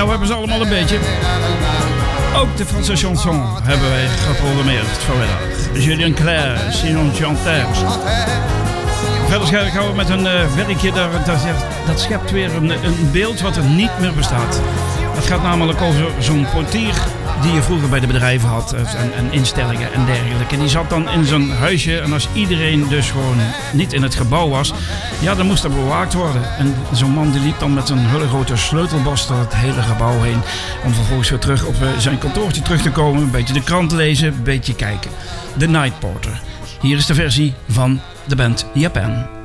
Ja, we hebben ze allemaal een beetje. Ook de Franse chanson hebben wij geprogrammeerd vanmiddag. Julien Clerc, Sinon Chanter. Verder gaan we met een werkje, dat schept weer een beeld wat er niet meer bestaat. Het gaat namelijk over zo'n portier die je vroeger bij de bedrijven had en instellingen en dergelijke. Die zat dan in zo'n huisje en als iedereen dus gewoon niet in het gebouw was, ja, dan moest er bewaakt worden. En zo'n man die liep dan met een hele grote sleutelbos door het hele gebouw heen om vervolgens weer terug op zijn kantoortje terug te komen, een beetje de krant lezen, een beetje kijken. The Night Porter. Hier is de versie van de band Japan.